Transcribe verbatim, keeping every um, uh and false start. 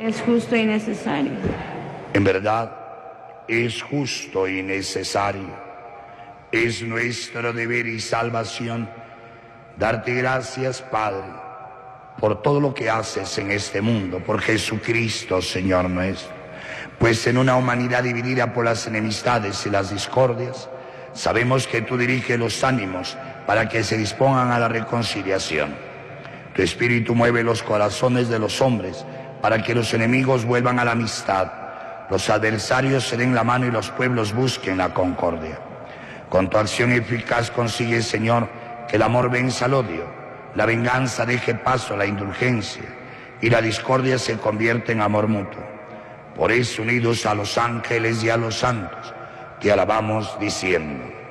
Es justo y necesario. En verdad, es justo y necesario. Es nuestro deber y salvación darte gracias, Padre, por todo lo que haces en este mundo, por Jesucristo, Señor nuestro. Pues en una humanidad dividida por las enemistades y las discordias, sabemos que tú diriges los ánimos para que se dispongan a la reconciliación. Tu Espíritu mueve los corazones de los hombres para que los enemigos vuelvan a la amistad, los adversarios se den la mano y los pueblos busquen la concordia. Con tu acción eficaz consigues, Señor, que el amor venza al odio, la venganza deje paso a la indulgencia y la discordia se convierte en amor mutuo. Por eso, unidos a los ángeles y a los santos, te alabamos diciendo: